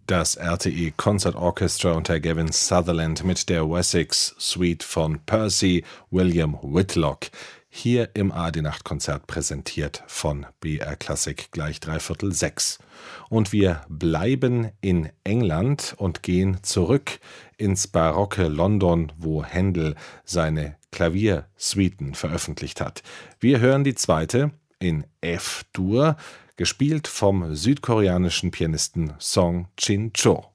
Das RTE Concert Orchestra unter Gavin Sutherland mit der Wessex Suite von Percy William Whitlock. Hier im ARD-Nachtkonzert präsentiert von BR Klassik gleich 5:45. Und wir bleiben in England und gehen zurück ins barocke London, wo Händel seine Klaviersuiten veröffentlicht hat. Wir hören die zweite in F-Dur, gespielt vom südkoreanischen Pianisten Song Chin-cho.